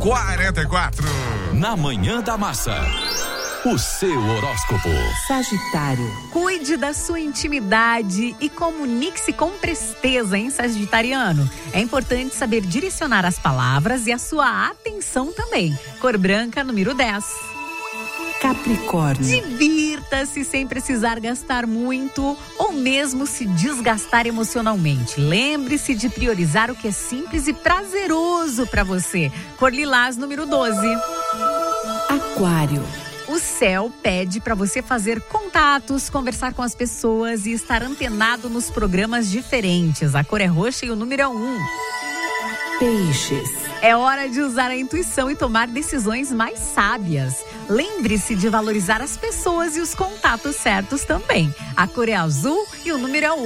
8h44. Na Manhã da Massa. O seu horóscopo. Sagitário. Cuide da sua intimidade e comunique-se com presteza, hein, sagitariano? É importante saber direcionar as palavras e a sua atenção também. Cor branca, número 10. Capricórnio. Divirta-se sem precisar gastar muito ou mesmo se desgastar emocionalmente. Lembre-se de priorizar o que é simples e prazeroso para você. Cor lilás, número 12. Aquário. O céu pede para você fazer contatos, conversar com as pessoas e estar antenado nos programas diferentes. A cor é roxa e o número é 1. Peixes. É hora de usar a intuição e tomar decisões mais sábias. Lembre-se de valorizar as pessoas e os contatos certos também. A cor é azul e o número é 8.